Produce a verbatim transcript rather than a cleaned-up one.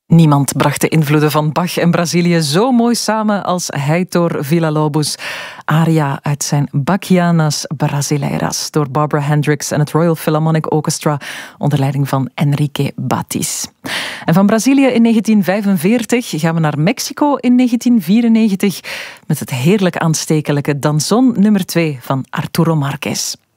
Niemand bracht de invloeden van Bach en Brazilië zo mooi samen als Heitor Villa-Lobos. Aria uit zijn Bachianas Brasileiras door Barbara Hendricks en het Royal Philharmonic Orchestra onder leiding van Enrique Batis. En van Brazilië in negentien vijfenveertig gaan we naar Mexico in negentien vierennegentig met het heerlijk aanstekelijke Danzón nummer twee van Arturo Márquez.